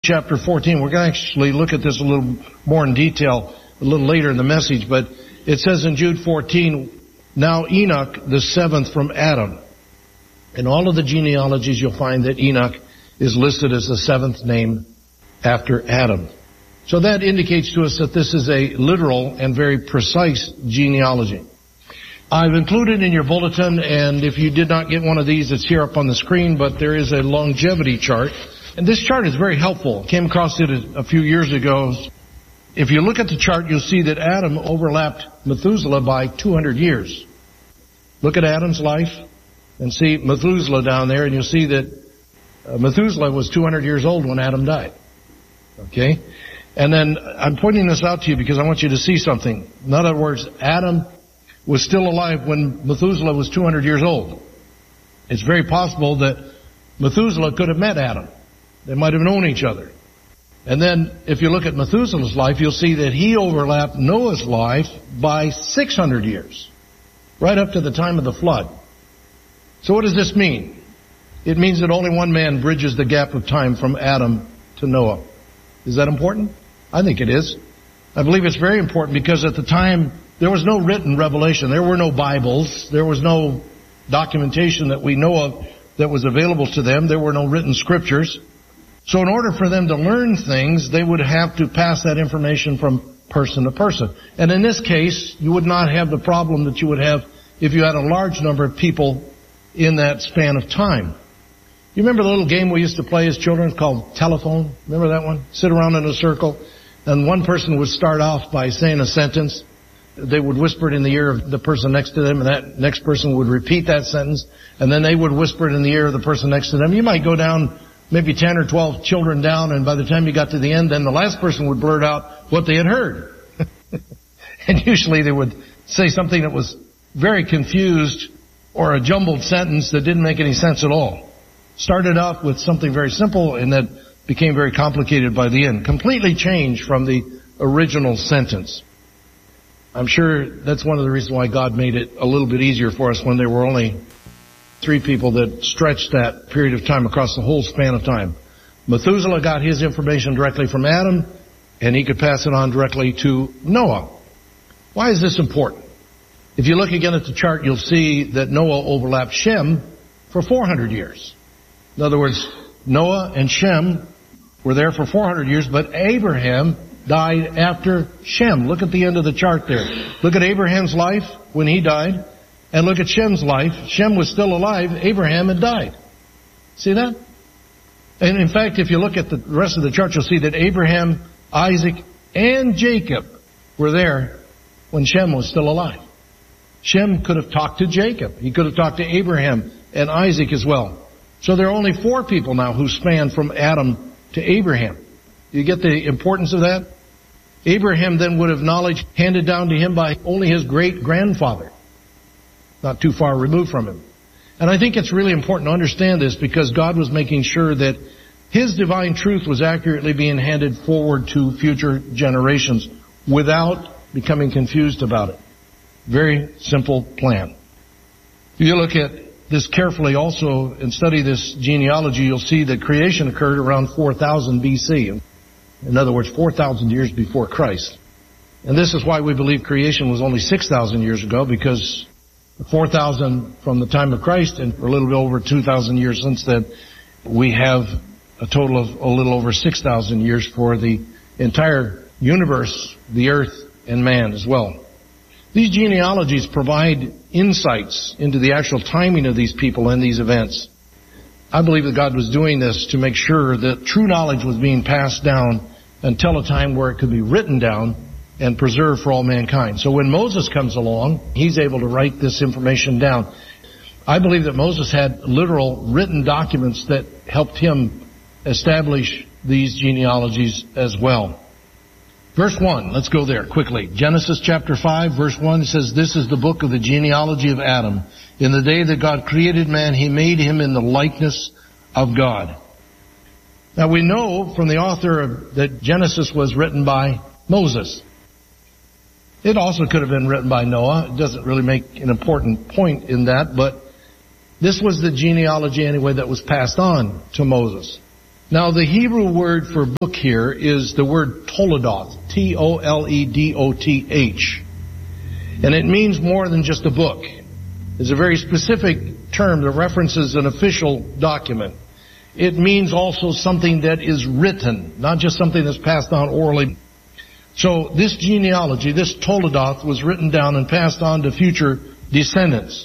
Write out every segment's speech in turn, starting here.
chapter 14. We're going to actually look at this a little more in detail a little later in the message, but it says in Jude 14, now Enoch, the seventh from Adam. In all of the genealogies, you'll find that Enoch is listed as the seventh name after Adam. So that indicates to us that this is a literal and very precise genealogy. I've included in your bulletin, and if you did not get one of these, it's here up on the screen, but there is a longevity chart. And this chart is very helpful. Came across it a few years ago. If you look at the chart, you'll see that Adam overlapped Methuselah by 200 years. Look at Adam's life and see Methuselah down there, and you'll see that Methuselah was 200 years old when Adam died. Okay? And then I'm pointing this out to you because I want you to see something. In other words, Adam was still alive when Methuselah was 200 years old. It's very possible that Methuselah could have met Adam. They might have known each other. And then if you look at Methuselah's life, you'll see that he overlapped Noah's life by 600 years, right up to the time of the flood. So what does this mean? It means that only one man bridges the gap of time from Adam to Noah. Is that important? I think it is. I believe it's very important because at the time there was no written revelation. There were no Bibles. There was no documentation that we know of that was available to them. There were no written scriptures. So in order for them to learn things, they would have to pass that information from person to person. And in this case, you would not have the problem that you would have if you had a large number of people in that span of time. You remember the little game we used to play as children called telephone? Remember that one? Sit around in a circle, and one person would start off by saying a sentence. They would whisper it in the ear of the person next to them, and that next person would repeat that sentence, and then they would whisper it in the ear of the person next to them. You might go down maybe 10 or 12 children down, and by the time you got to the end, then the last person would blurt out what they had heard. And usually they would say something that was very confused or a jumbled sentence that didn't make any sense at all. Started off with something very simple and that became very complicated by the end. Completely changed from the original sentence. I'm sure that's one of the reasons why God made it a little bit easier for us when there were only 3 people that stretched that period of time across the whole span of time. Methuselah got his information directly from Adam, and he could pass it on directly to Noah. Why is this important? If you look again at the chart, you'll see that Noah overlapped Shem for 400 years. In other words, Noah and Shem were there for 400 years, but Abraham died after Shem. Look at the end of the chart there. Look at Abraham's life when he died, and look at Shem's life. Shem was still alive. Abraham had died. See that? And in fact, if you look at the rest of the chart, you'll see that Abraham, Isaac, and Jacob were there when Shem was still alive. Shem could have talked to Jacob. He could have talked to Abraham and Isaac as well. So there are only 4 people now who span from Adam to Abraham. Do you get the importance of that? Abraham then would have knowledge handed down to him by only his great-grandfather, not too far removed from him. And I think it's really important to understand this because God was making sure that His divine truth was accurately being handed forward to future generations without becoming confused about it. Very simple plan. If you look at this carefully also and study this genealogy, you'll see that creation occurred around 4000 BC. In other words, 4,000 years before Christ. And this is why we believe creation was only 6,000 years ago, because 4,000 from the time of Christ and a little bit over 2,000 years since then, we have a total of a little over 6,000 years for the entire universe, the earth, and man as well. These genealogies provide insights into the actual timing of these people and these events. I believe that God was doing this to make sure that true knowledge was being passed down until a time where it could be written down and preserved for all mankind. So when Moses comes along, he's able to write this information down. I believe that Moses had literal written documents that helped him establish these genealogies as well. Verse 1, let's go there quickly. Genesis chapter 5, verse 1 says, "This is the book of the genealogy of Adam. In the day that God created man, He made him in the likeness of God." Now we know from the author that Genesis was written by Moses. It also could have been written by Noah. It doesn't really make an important point in that, but this was the genealogy anyway that was passed on to Moses. Now, the Hebrew word for book here is the word Toledoth, T-O-L-E-D-O-T-H. And it means more than just a book. It's a very specific term that references an official document. It means also something that is written, not just something that's passed down orally. So this genealogy, this Toledoth, was written down and passed on to future descendants.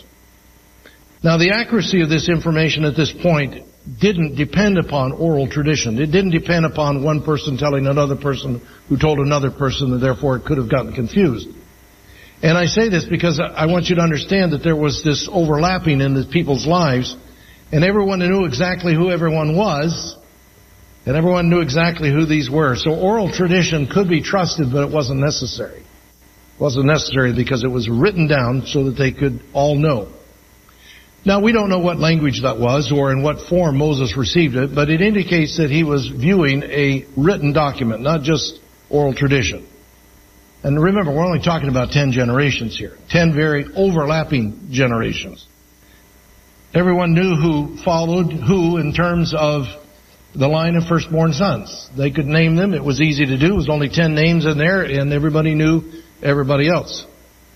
Now, the accuracy of this information at this point didn't depend upon oral tradition. It didn't depend upon one person telling another person who told another person, and therefore it could have gotten confused. And I say this because I want you to understand that there was this overlapping in the people's lives, and everyone knew exactly who everyone was, and everyone knew exactly who these were. So oral tradition could be trusted, but it wasn't necessary. It wasn't necessary because it was written down so that they could all know. Now, we don't know what language that was or in what form Moses received it, but it indicates that he was viewing a written document, not just oral tradition. And remember, we're only talking about 10 generations here. 10 very overlapping generations. Everyone knew who followed who in terms of the line of firstborn sons. They could name them. It was easy to do. It was only 10 names in there, and everybody knew everybody else.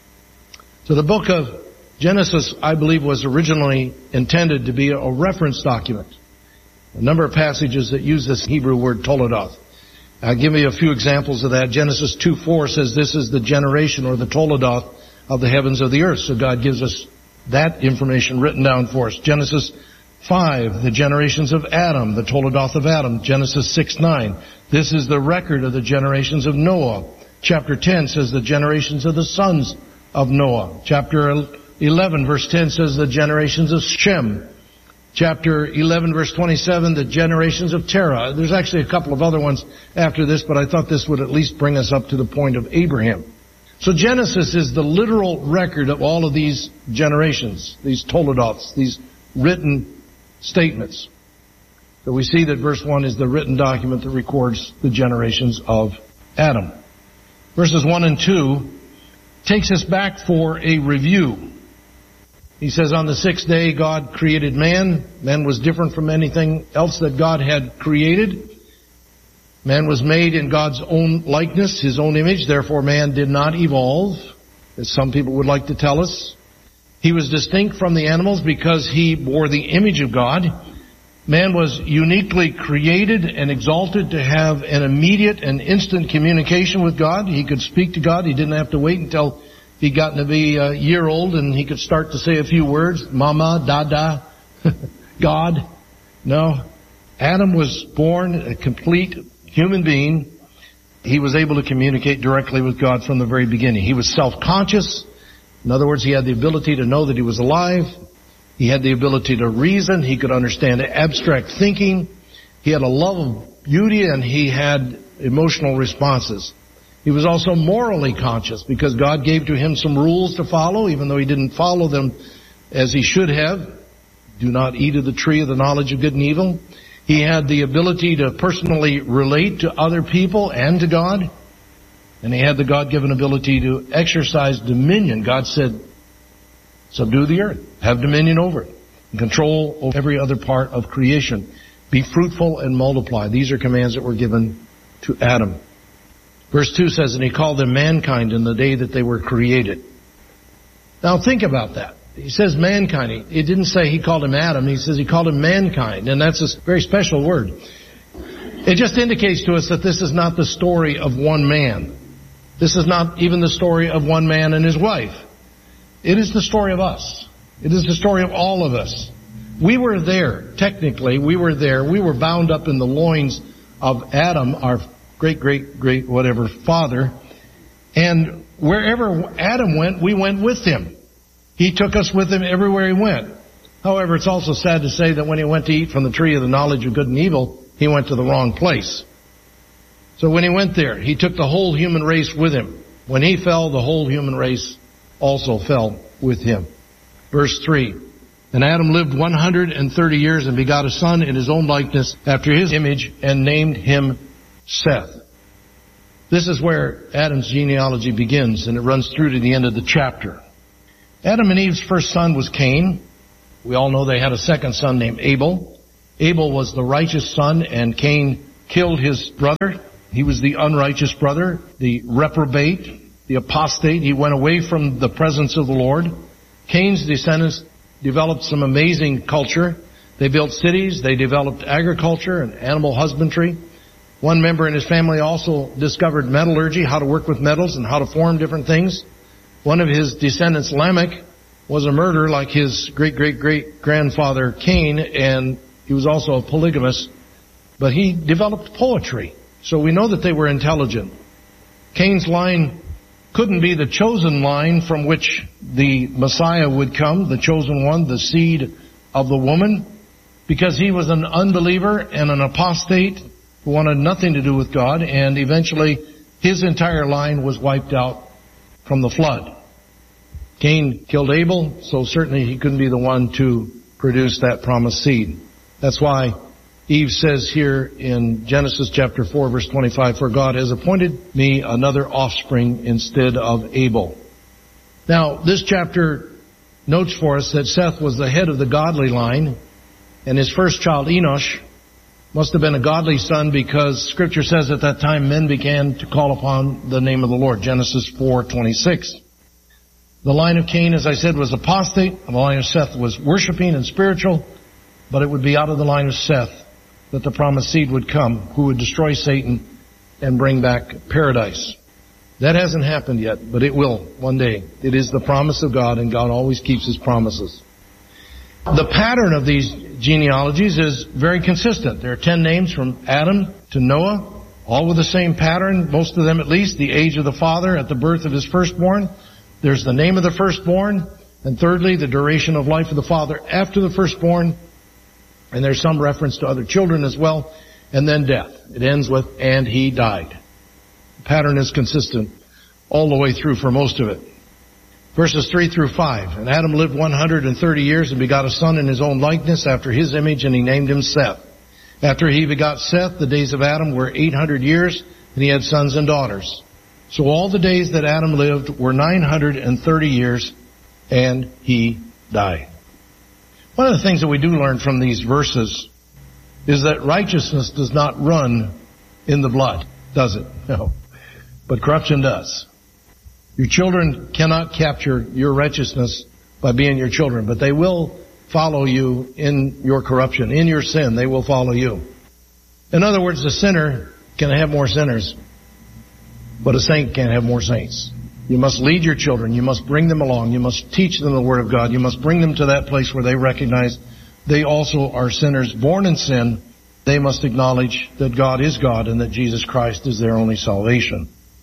So the book of Genesis, I believe, was originally intended to be a reference document. A number of passages that use this Hebrew word Toledoth. I'll give you a few examples of that. Genesis 2:4 says this is the generation or the Toledoth of the heavens of the earth. So God gives us that information written down for us. Genesis 5, the generations of Adam, the Toledoth of Adam. Genesis 6:9, this is the record of the generations of Noah. Chapter 10 says the generations of the sons of Noah. Chapter 11 verse 10 says the generations of Shem. Chapter 11 verse 27, the generations of Terah. There's actually a couple of other ones after this, but I thought this would at least bring us up to the point of Abraham. So Genesis is the literal record of all of these generations, these Toledoths, these written statements. So we see that verse 1 is the written document that records the generations of Adam. Verses 1 and 2 takes us back for a review. He says, on the sixth day God created man. Man was different from anything else that God had created. Man was made in God's own likeness, His own image. Therefore man did not evolve, as some people would like to tell us. He was distinct from the animals because he bore the image of God. Man was uniquely created and exalted to have an immediate and instant communication with God. He could speak to God. He didn't have to wait until he'd gotten to be a year old and he could start to say a few words. Mama, Dada, God. No. Adam was born a complete human being. He was able to communicate directly with God from the very beginning. He was self-conscious. In other words, he had the ability to know that he was alive. He had the ability to reason. He could understand abstract thinking. He had a love of beauty and he had emotional responses. He was also morally conscious because God gave to him some rules to follow, even though he didn't follow them as he should have. Do not eat of the tree of the knowledge of good and evil. He had the ability to personally relate to other people and to God. And he had the God-given ability to exercise dominion. God said, subdue the earth, have dominion over it, and control over every other part of creation. Be fruitful and multiply. These are commands that were given to Adam. Verse 2 says, and he called them mankind in the day that they were created. Now think about that. He says mankind. It didn't say he called him Adam. He says he called him mankind. And that's a very special word. It just indicates to us that this is not the story of one man. This is not even the story of one man and his wife. It is the story of us. It is the story of all of us. We were there. Technically, we were there. We were bound up in the loins of Adam, our great whatever father. And wherever Adam went, we went with him. He took us with him everywhere he went. However, it's also sad to say that when he went to eat from the tree of the knowledge of good and evil, he went to the wrong place. So when he went there, he took the whole human race with him. When he fell, the whole human race also fell with him. Verse 3, and Adam lived 130 years and begot a son in his own likeness after his image and named him Seth. This is where Adam's genealogy begins, and it runs through to the end of the chapter. Adam and Eve's first son was Cain. We all know they had a second son named Abel. Abel was the righteous son, and Cain killed his brother. He was the unrighteous brother, the reprobate, the apostate. He went away from the presence of the Lord. Cain's descendants developed some amazing culture. They built cities, they developed agriculture and animal husbandry. One member in his family also discovered metallurgy, how to work with metals and how to form different things. One of his descendants, Lamech, was a murderer like his great-great-great-grandfather Cain, and he was also a polygamist, but he developed poetry. So we know that they were intelligent. Cain's line couldn't be the chosen line from which the Messiah would come, the chosen one, the seed of the woman, because he was an unbeliever and an apostate who wanted nothing to do with God, and eventually his entire line was wiped out from the flood. Cain killed Abel, so certainly he couldn't be the one to produce that promised seed. That's why Eve says here in Genesis chapter 4, verse 25, "For God has appointed me another offspring instead of Abel." Now, this chapter notes for us that Seth was the head of the godly line, and his first child, Enosh, must have been a godly son, because Scripture says at that time men began to call upon the name of the Lord. Genesis 4:26. The line of Cain, as I said, was apostate. The line of Seth was worshiping and spiritual, but it would be out of the line of Seth that the promised seed would come, who would destroy Satan and bring back paradise. That hasn't happened yet, but it will one day. It is the promise of God, and God always keeps His promises. The pattern of these genealogies is very consistent. There are 10 names from Adam to Noah, all with the same pattern, most of them at least, the age of the father at the birth of his firstborn. There's the name of the firstborn, and thirdly, the duration of life of the father after the firstborn, and there's some reference to other children as well, and then death. It ends with, "and he died." The pattern is consistent all the way through for most of it. Verses 3 through 5. "And Adam lived 130 years and begot a son in his own likeness after his image, and he named him Seth. After he begot Seth, the days of Adam were 800 years, and he had sons and daughters. So all the days that Adam lived were 930 years, and he died." One of the things that we do learn from these verses is that righteousness does not run in the blood, does it? No. But corruption does. Your children cannot capture your righteousness by being your children, but they will follow you in your corruption, in your sin. They will follow you. In other words, a sinner can have more sinners, but a saint can't have more saints. You must lead your children. You must bring them along. You must teach them the Word of God. You must bring them to that place where they recognize they also are sinners born in sin. They must acknowledge that God is God and that Jesus Christ is their only salvation.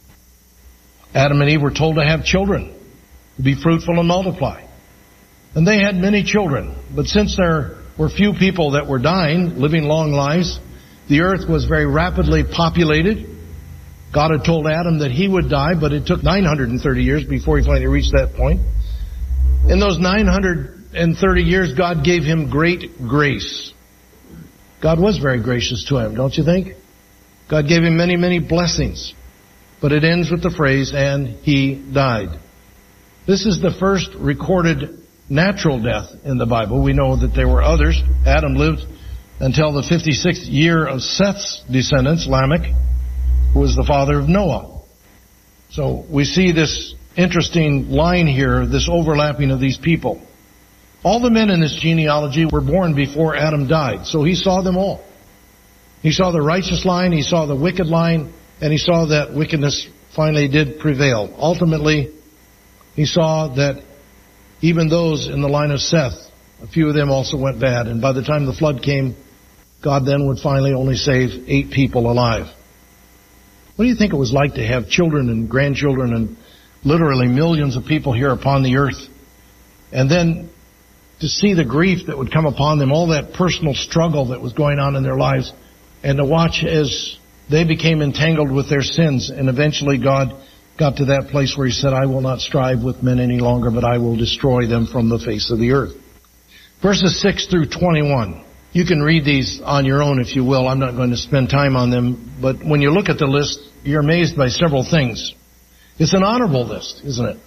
Adam and Eve were told to have children, to be fruitful and multiply. And they had many children. But since there were few people that were dying, living long lives, the earth was very rapidly populated. God had told Adam that he would die, but it took 930 years before he finally reached that point. In those 930 years, God gave him great grace. God was very gracious to him, don't you think? God gave him many, many blessings. But it ends with the phrase, "and he died." This is the first recorded natural death in the Bible. We know that there were others. Adam lived until the 56th year of Seth's descendants, Lamech, who was the father of Noah. So we see this interesting line here, this overlapping of these people. All the men in this genealogy were born before Adam died, so he saw them all. He saw the righteous line, he saw the wicked line, and he saw that wickedness finally did prevail. Ultimately, he saw that even those in the line of Seth, a few of them also went bad, and by the time the flood came, God then would finally only save 8 people alive. What do you think it was like to have children and grandchildren and literally millions of people here upon the earth, and then to see the grief that would come upon them, all that personal struggle that was going on in their lives, and to watch as they became entangled with their sins, and eventually God got to that place where He said, "I will not strive with men any longer, but I will destroy them from the face of the earth." Verses 6 through 21. You can read these on your own if you will. I'm not going to spend time on them, but when you look at the list, you're amazed by several things. It's an honorable list, isn't it?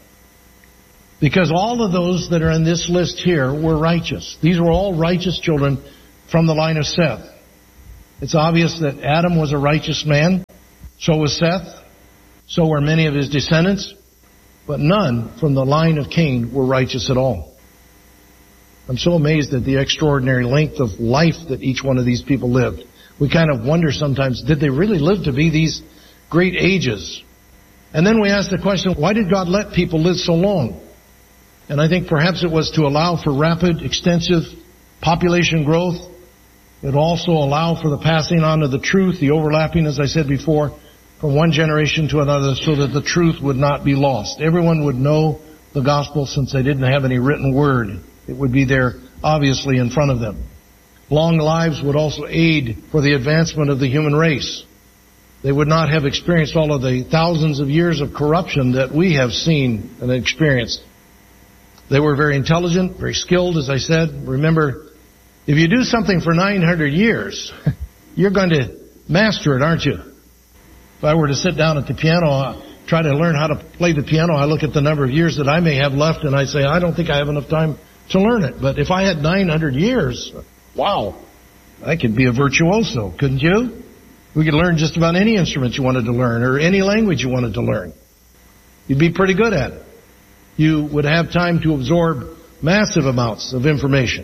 Because all of those that are in this list here were righteous. These were all righteous children from the line of Seth. It's obvious that Adam was a righteous man. So was Seth. So were many of his descendants. But none from the line of Cain were righteous at all. I'm so amazed at the extraordinary length of life that each one of these people lived. We kind of wonder sometimes, did they really live to be these great ages? And then we ask the question, why did God let people live so long? And I think perhaps it was to allow for rapid, extensive population growth. It also allowed for the passing on of the truth, the overlapping, as I said before, from one generation to another so that the truth would not be lost. Everyone would know the gospel since they didn't have any written word. It would be there obviously in front of them. Long lives would also aid for the advancement of the human race. They would not have experienced all of the thousands of years of corruption that we have seen and experienced. They were very intelligent, very skilled, as I said. Remember, if you do something for 900 years, you're going to master it, aren't you? If I were to sit down at the piano, try to learn how to play the piano, I look at the number of years that I may have left and I say, I don't think I have enough time to learn it. But if I had 900 years, wow, I could be a virtuoso, couldn't you? We could learn just about any instrument you wanted to learn or any language you wanted to learn. You'd be pretty good at it. You would have time to absorb massive amounts of information.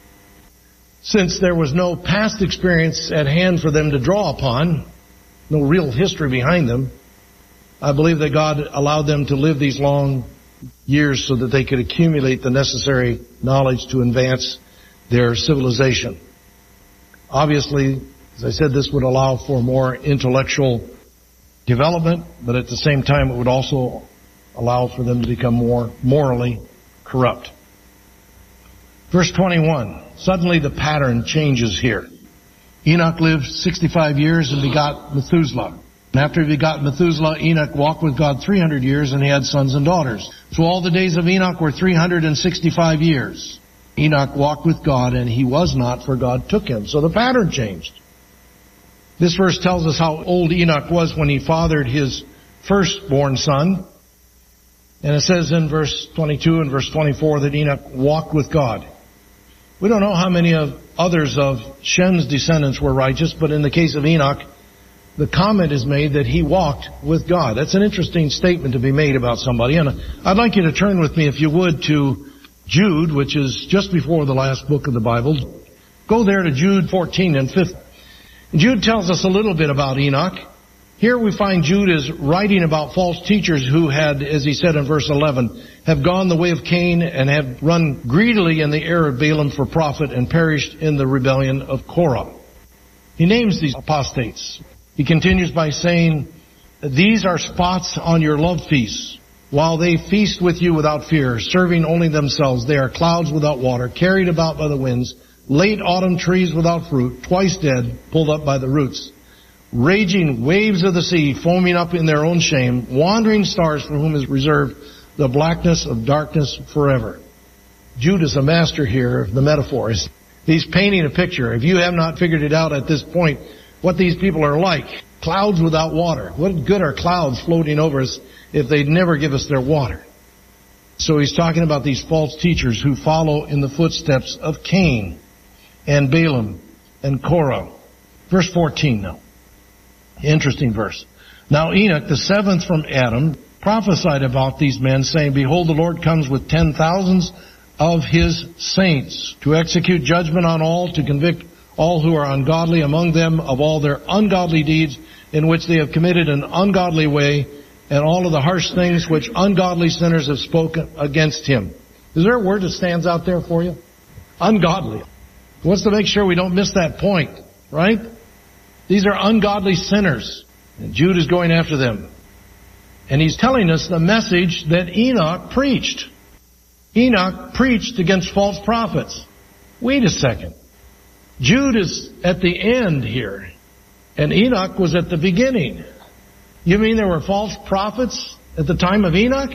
Since there was no past experience at hand for them to draw upon, no real history behind them, I believe that God allowed them to live these long years so that they could accumulate the necessary knowledge to advance their civilization. Obviously, as I said, this would allow for more intellectual development, but at the same time it would also allow for them to become more morally corrupt. Verse 21, suddenly the pattern changes here. Enoch lived 65 years and begot Methuselah. And after he begot Methuselah, Enoch walked with God 300 years and he had sons and daughters. So all the days of Enoch were 365 years. Enoch walked with God and he was not, for God took him. So the pattern changed. This verse tells us how old Enoch was when he fathered his firstborn son. And it says in verse 22 and verse 24 that Enoch walked with God. We don't know how many of others of Shem's descendants were righteous, but in the case of Enoch, the comment is made that he walked with God. That's an interesting statement to be made about somebody. And I'd like you to turn with me, if you would, to Jude, which is just before the last book of the Bible. Go there to Jude 14 and 15. Jude tells us a little bit about Enoch. Here we find Jude is writing about false teachers who had, as he said in verse 11, have gone the way of Cain and have run greedily in the error of Balaam for profit and perished in the rebellion of Korah. He names these apostates. He continues by saying, these are spots on your love feasts, while they feast with you without fear, serving only themselves. They are clouds without water, carried about by the winds, late autumn trees without fruit, twice dead, pulled up by the roots. Raging waves of the sea, foaming up in their own shame, wandering stars for whom is reserved the blackness of darkness forever. Jude is a master here of the metaphors. He's painting a picture. If you have not figured it out at this point, what these people are like, clouds without water. What good are clouds floating over us if they'd never give us their water? So he's talking about these false teachers who follow in the footsteps of Cain and Balaam and Korah. Verse 14 now. Interesting verse. Now Enoch, the seventh from Adam, prophesied about these men, saying, behold, the Lord comes with 10,000s of his saints to execute judgment on all, to convict all who are ungodly among them of all their ungodly deeds in which they have committed an ungodly way, and all of the harsh things which ungodly sinners have spoken against him. Is there a word that stands out there for you? Ungodly. He wants to make sure we don't miss that point, right? These are ungodly sinners, and Jude is going after them. And he's telling us the message that Enoch preached. Enoch preached against false prophets. Wait a second. Jude is at the end here, and Enoch was at the beginning. You mean there were false prophets at the time of Enoch?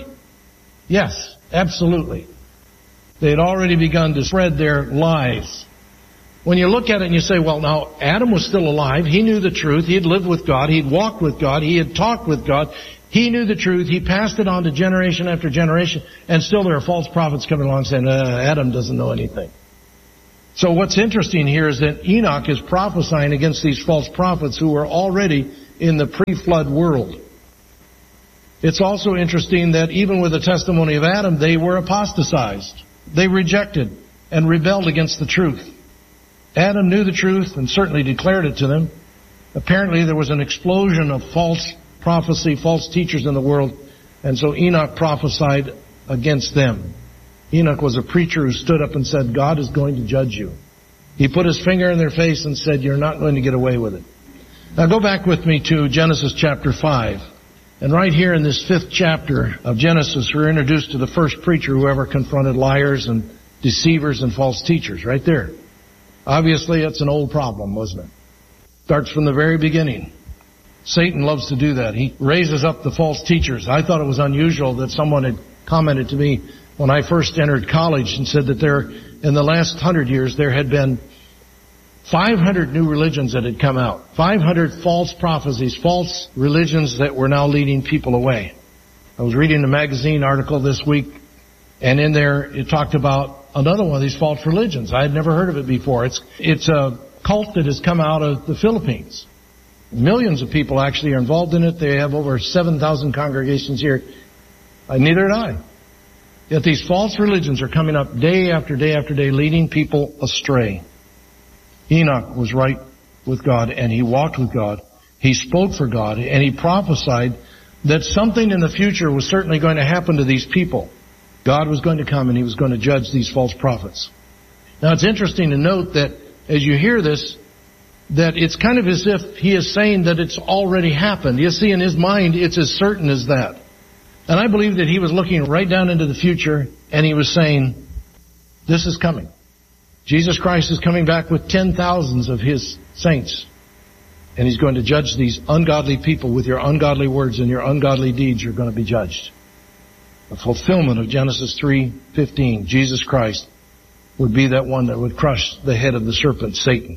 Yes, absolutely. They had already begun to spread their lies. When you look at it and you say, well, now, Adam was still alive. He knew the truth. He had lived with God. He had walked with God. He had talked with God. He knew the truth. He passed it on to generation after generation. And still there are false prophets coming along saying, Adam doesn't know anything. So what's interesting here is that Enoch is prophesying against these false prophets who were already in the pre-flood world. It's also interesting that even with the testimony of Adam, they were apostatized. They rejected and rebelled against the truth. Adam knew the truth and certainly declared it to them. Apparently there was an explosion of false prophecy, false teachers in the world, and so Enoch prophesied against them. Enoch was a preacher who stood up and said, God is going to judge you. He put his finger in their face and said, you're not going to get away with it. Now go back with me to Genesis chapter 5. And right here in this 5th chapter of Genesis, we're introduced to the first preacher who ever confronted liars and deceivers and false teachers, right there. Obviously, it's an old problem, wasn't it? Starts from the very beginning. Satan loves to do that. He raises up the false teachers. I thought it was unusual that someone had commented to me when I first entered college and said that in the last 100 years, there had been 500 new religions that had come out. 500 false prophecies, false religions that were now leading people away. I was reading a magazine article this week, and in there it talked about another one of these false religions. I had never heard of it before. It's a cult that has come out of the Philippines. Millions of people actually are involved in it. They have over 7,000 congregations here. Neither did I. Yet these false religions are coming up day after day after day, leading people astray. Enoch was right with God, and he walked with God. He spoke for God, and he prophesied that something in the future was certainly going to happen to these people. God was going to come, and he was going to judge these false prophets. Now, it's interesting to note that as you hear this, that it's kind of as if he is saying that it's already happened. You see, in his mind, it's as certain as that. And I believe that he was looking right down into the future, and he was saying, this is coming. Jesus Christ is coming back with 10,000s of his saints. And he's going to judge these ungodly people with your ungodly words and your ungodly deeds. You're going to be judged. The fulfillment of Genesis 3:15, Jesus Christ would be that one that would crush the head of the serpent, Satan.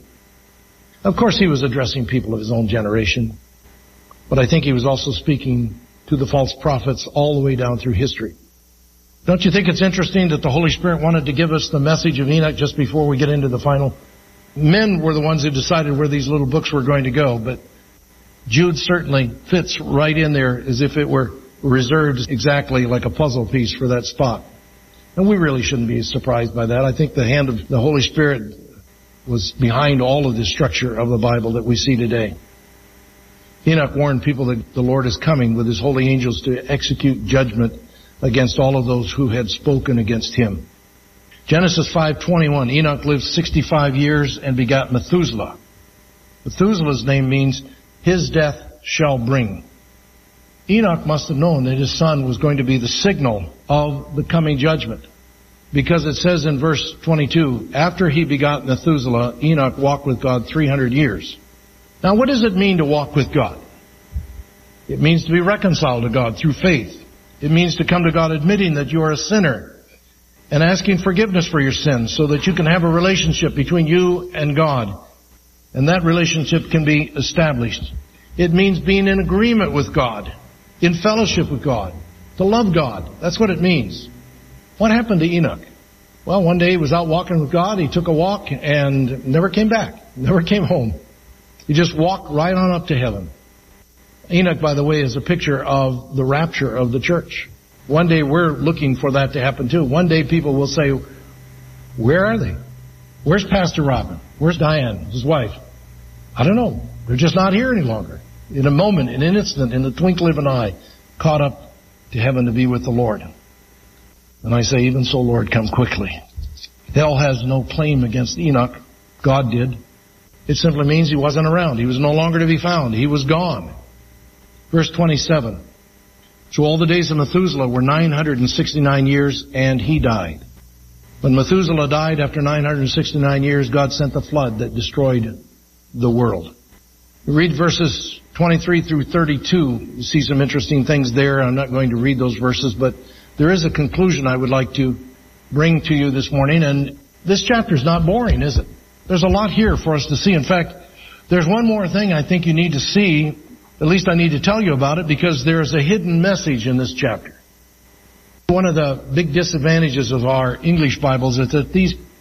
Of course, he was addressing people of his own generation. But I think he was also speaking to the false prophets all the way down through history. Don't you think it's interesting that the Holy Spirit wanted to give us the message of Enoch just before we get into the final? Men were the ones who decided where these little books were going to go, but Jude certainly fits right in there as if it were reserved exactly like a puzzle piece for that spot. And we really shouldn't be surprised by that. I think the hand of the Holy Spirit was behind all of the structure of the Bible that we see today. Enoch warned people that the Lord is coming with his holy angels to execute judgment against all of those who had spoken against him. Genesis 5:21, Enoch lived 65 years and begot Methuselah. Methuselah's name means his death shall bring. Enoch must have known that his son was going to be the signal of the coming judgment. Because it says in verse 22, after he begot Methuselah, Enoch walked with God 300 years. Now what does it mean to walk with God? It means to be reconciled to God through faith. It means to come to God admitting that you are a sinner and asking forgiveness for your sins so that you can have a relationship between you and God. And that relationship can be established. It means being in agreement with God, in fellowship with God, to love God. That's what it means. What happened to Enoch? Well, one day he was out walking with God. He took a walk and never came back, never came home. He just walked right on up to heaven. Enoch, by the way, is a picture of the rapture of the church. One day we're looking for that to happen too. One day people will say, where are they? Where's Pastor Robin? Where's Diane, his wife? I don't know. They're just not here any longer. In a moment, in an instant, in the twinkle of an eye, caught up to heaven to be with the Lord. And I say, even so, Lord, come quickly. Hell has no claim against Enoch. God did. It simply means he wasn't around. He was no longer to be found. He was gone. Verse 27. So all the days of Methuselah were 969 years, and he died. When Methuselah died after 969 years, God sent the flood that destroyed the world. You read verses 23 through 32. You see some interesting things there. I'm not going to read those verses, but there is a conclusion I would like to bring to you this morning. And this chapter is not boring, is it? There's a lot here for us to see. In fact, there's one more thing I think you need to see. At least I need to tell you about it, because there is a hidden message in this chapter. One of the big disadvantages of our English Bibles is that these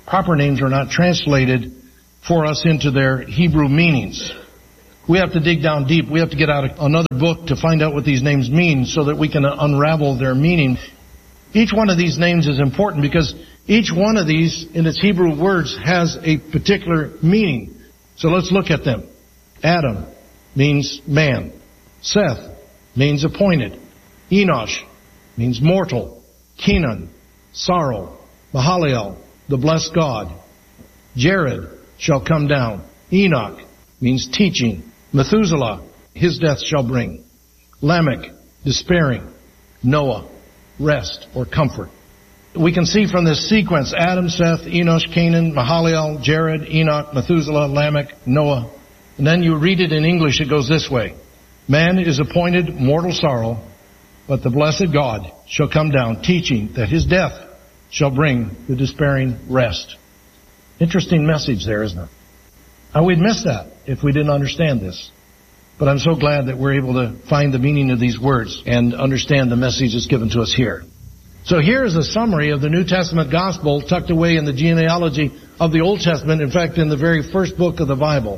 proper names are not translated for us into their Hebrew meanings. We have to dig down deep. We have to get out another book to find out what these names mean so that we can unravel their meaning. Each one of these names is important because each one of these in its Hebrew words has a particular meaning. So let's look at them. Adam means man. Seth means appointed. Enosh means mortal. Kenan, sorrow. Mahalalel, the blessed God. Jared shall come down. Enoch means teaching. Methuselah, his death shall bring. Lamech, despairing. Noah, rest or comfort. We can see from this sequence, Adam, Seth, Enosh, Canaan, Mahalalel, Jared, Enoch, Methuselah, Lamech, Noah. And then you read it in English, it goes this way. Man is appointed mortal sorrow, but the blessed God shall come down, teaching that his death shall bring the despairing rest. Interesting message there, isn't it? Now, we'd miss that if we didn't understand this. But I'm so glad that we're able to find the meaning of these words and understand the message that's given to us here. So here is a summary of the New Testament gospel tucked away in the genealogy of the Old Testament, in fact, in the very first book of the Bible.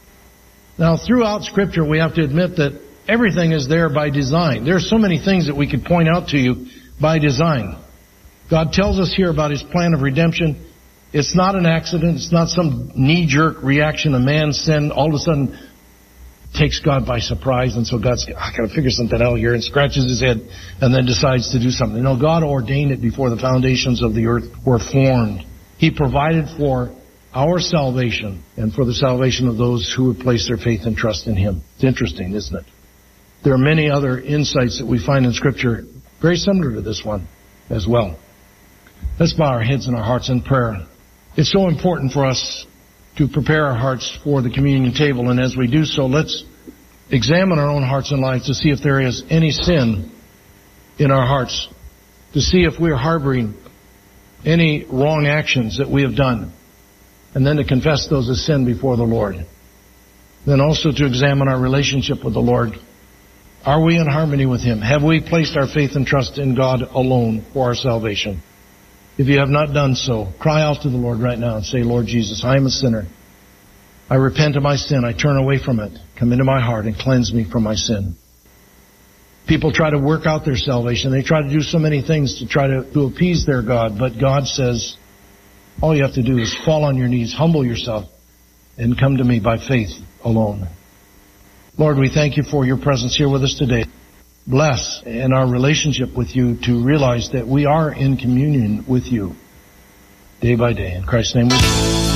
Now, throughout Scripture, we have to admit that everything is there by design. There are so many things that we could point out to you by design. God tells us here about His plan of redemption. It's not an accident. It's not some knee-jerk reaction. A man's sin all of a sudden takes God by surprise, and so God's, I got to figure something out here, and scratches his head and then decides to do something. No, God ordained it before the foundations of the earth were formed. He provided for our salvation and for the salvation of those who would place their faith and trust in Him. It's interesting, isn't it? There are many other insights that we find in Scripture very similar to this one as well. Let's bow our heads and our hearts in prayer. It's so important for us to prepare our hearts for the communion table, and as we do so, let's examine our own hearts and lives to see if there is any sin in our hearts, to see if we're harboring any wrong actions that we have done, and then to confess those as sin before the Lord. Then also to examine our relationship with the Lord. Are we in harmony with Him? Have we placed our faith and trust in God alone for our salvation? If you have not done so, cry out to the Lord right now and say, Lord Jesus, I am a sinner. I repent of my sin. I turn away from it. Come into my heart and cleanse me from my sin. People try to work out their salvation. They try to do so many things to try to appease their God. But God says, all you have to do is fall on your knees, humble yourself, and come to me by faith alone. Lord, we thank you for your presence here with us today. Bless in our relationship with you to realize that we are in communion with you day by day. In Christ's name we pray.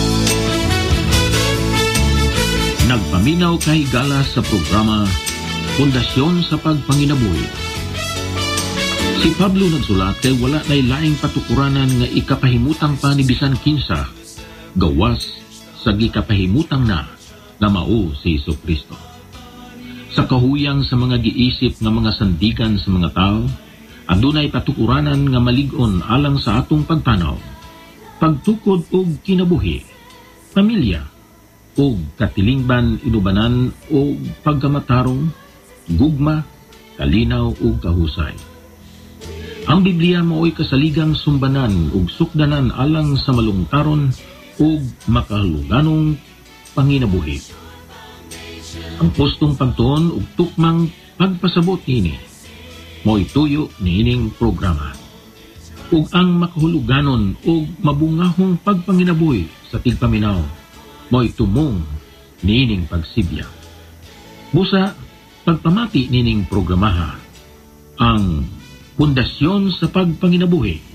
Nagpaminaw kay Gala sa programa Pundasyon sa Pagpanginabuhi. Si Pablo nagsulat kay wala nay laing patukuranan nga ikapahimutang pa ni bisan kinsa gawas sa gikapahimutang na mao si Jesucristo. Sa kahuyang sa mga giisip nga mga sandigan sa mga tao, adunay patukuranan nga malig-on alang sa atong pagtanaw, pagtukod og kinabuhi, pamilya, og katilingban inubanan og pagkamatarong, gugma, kalinaw ug kahusay. Ang Biblia mao'y kasaligang sumbanan ug sukdanan alang sa malungkaron ug makahaluganong panginabuhi. Ang postong pagtuon ug tukmang pagpasabot nini mo'y tuyo niining programa. Ug ang makahuluganon ug mabungahong pagpanginabuhi sa tigpaminaw mo'y tumong niining pagsibya. Busa, pagpamati nining programaha, ang Pundasyon sa Pagpanginabuhi